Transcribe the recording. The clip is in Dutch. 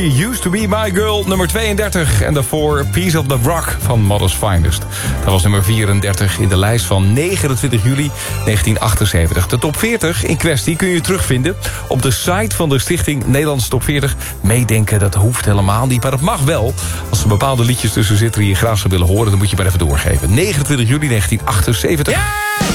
Used to be my girl, nummer 32. En daarvoor Piece of the Rock van Modest Finest. Dat was nummer 34 in de lijst van 29 juli 1978. De top 40 in kwestie kun je terugvinden op de site van de Stichting Nederlandse Top 40. Meedenken, dat hoeft helemaal niet, maar dat mag wel. Als er bepaalde liedjes tussen zitten die je graag zou willen horen, dan moet je maar even doorgeven. 29 juli 1978. Ja!